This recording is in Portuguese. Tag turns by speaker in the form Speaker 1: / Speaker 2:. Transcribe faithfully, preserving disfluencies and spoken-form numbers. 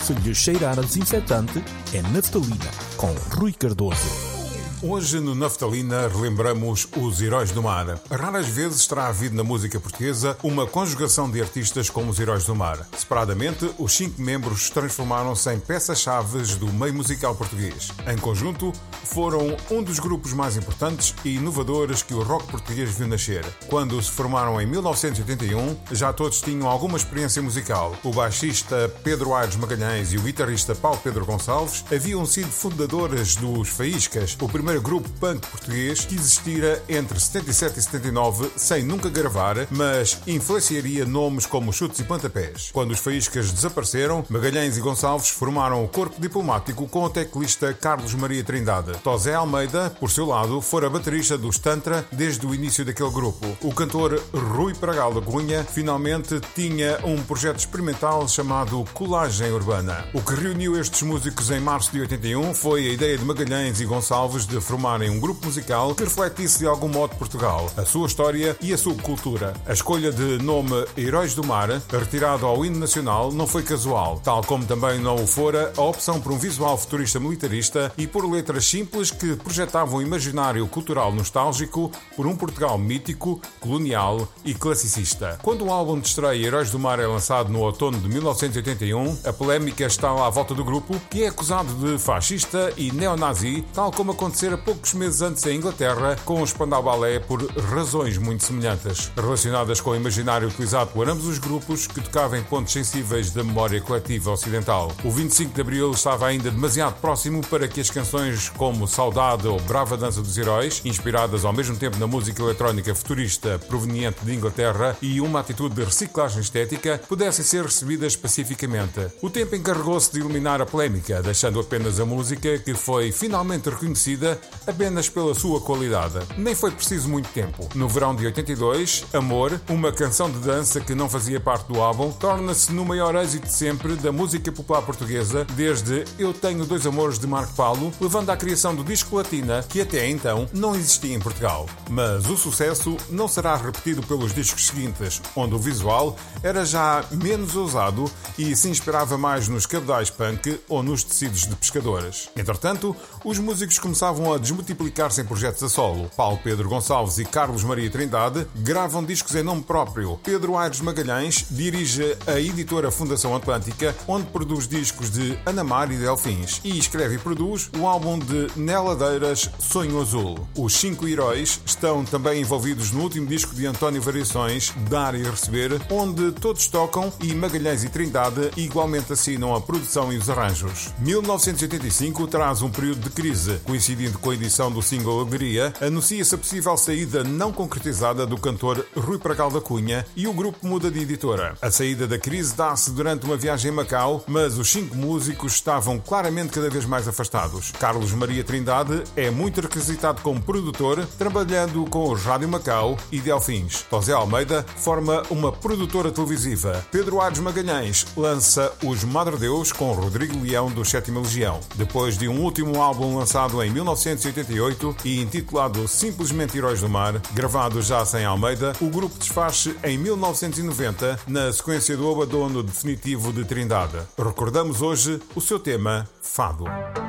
Speaker 1: se lhe cheirar a desinfetante, é naftalina, com Rui Cardoso.
Speaker 2: Hoje no Naftalina relembramos os Heróis do Mar. Raras vezes terá havido na música portuguesa uma conjugação de artistas como os Heróis do Mar. Separadamente, os cinco membros transformaram-se em peças-chave do meio musical português. Em conjunto, foram um dos grupos mais importantes e inovadores que o rock português viu nascer. Quando se formaram em mil novecentos e oitenta e um, já todos tinham alguma experiência musical. O baixista Pedro Aires Magalhães e o guitarrista Paulo Pedro Gonçalves haviam sido fundadores dos Faíscas, o primeiro grupo punk português que existira entre setenta e sete e setenta e nove, sem nunca gravar, mas influenciaria nomes como Chutes e Pontapés. Quando os Faíscas desapareceram, Magalhães e Gonçalves formaram o corpo diplomático com o teclista Carlos Maria Trindade. Tosé Almeida, por seu lado, fora baterista dos Tantra desde o início daquele grupo. O cantor Rui Pragal da Cunha finalmente tinha um projeto experimental chamado Colagem Urbana. O que reuniu estes músicos em março de oitenta e um foi a ideia de Magalhães e Gonçalves de formarem um grupo musical que refletisse de algum modo Portugal, a sua história e a sua cultura. A escolha de nome Heróis do Mar, retirado ao hino nacional, não foi casual, tal como também não o fora a opção por um visual futurista militarista e por letras simples que projetavam um imaginário cultural nostálgico por um Portugal mítico, colonial e classicista. Quando o álbum de estreia Heróis do Mar é lançado no outono de mil novecentos e oitenta e um, a polémica está lá à volta do grupo, que é acusado de fascista e neonazi, tal como acontecera poucos meses antes em Inglaterra com o Spandau Ballet por razões muito semelhantes, relacionadas com o imaginário utilizado por ambos os grupos que tocavam em pontos sensíveis da memória coletiva ocidental. O vinte e cinco de Abril estava ainda demasiado próximo para que as canções como Saudade ou Brava Dança dos Heróis, inspiradas ao mesmo tempo na música eletrónica futurista proveniente de Inglaterra e uma atitude de reciclagem estética, pudessem ser recebidas pacificamente. O tempo encarregou-se de eliminar a polémica, deixando apenas a música que foi finalmente reconhecida apenas pela sua qualidade. Nem foi preciso muito tempo. No verão de oitenta e dois, Amor, uma canção de dança que não fazia parte do álbum, torna-se no maior êxito de sempre da música popular portuguesa, desde Eu Tenho Dois Amores de Marco Paulo, levando à criação do disco Latina, que até então não existia em Portugal. Mas o sucesso não será repetido pelos discos seguintes, onde o visual era já menos ousado e se inspirava mais nos cabedais punk ou nos tecidos de pescadores. Entretanto, os músicos começavam a desmultiplicar-se em projetos a solo. Paulo Pedro Gonçalves e Carlos Maria Trindade gravam discos em nome próprio. Pedro Aires Magalhães dirige a editora Fundação Atlântica, onde produz discos de Ana Mar e Delfins, e escreve e produz o álbum de Neladeiras Sonho Azul. Os cinco heróis estão também envolvidos no último disco de António Variações, Dar e Receber, onde todos tocam e Magalhães e Trindade igualmente assinam a produção e os arranjos. mil novecentos e oitenta e cinco traz um período de crise, coincidindo com a edição do single Alegria, anuncia-se a possível saída não concretizada do cantor Rui Pragal da Cunha e o grupo muda de editora. A saída da crise dá-se durante uma viagem a Macau, mas os cinco músicos estavam claramente cada vez mais afastados. Carlos Maria Trindade é muito requisitado como produtor, trabalhando com os Rádio Macau e Delfins. Tosé Almeida forma uma produtora televisiva. Pedro Aires Magalhães lança os Madre Deus com Rodrigo Leão do Sétima Legião. Depois de um último álbum lançado em mil novecentos e oitenta e oito e intitulado simplesmente Heróis do Mar, gravado já sem Almeida, o grupo desfaz-se em mil novecentos e noventa na sequência do abandono definitivo de Trindade. Recordamos hoje o seu tema Fado.